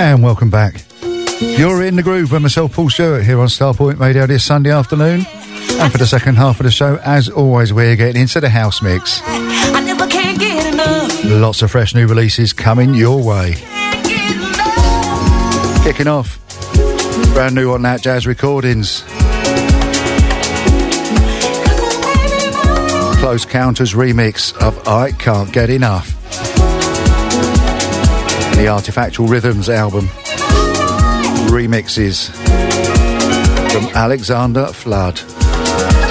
And welcome back. You're in the groove with myself, Paul Stewart, here on Starpoint Radio this Sunday afternoon. And for the second half of the show, as always, we're getting into the house mix. I never can get enough. Lots of fresh new releases coming your way. Kicking off, brand new on Nat Jazz Recordings. Close Counters remix of I Can't Get Enough. The Artifactual Rhythms album. Remixes from Alexander Flood.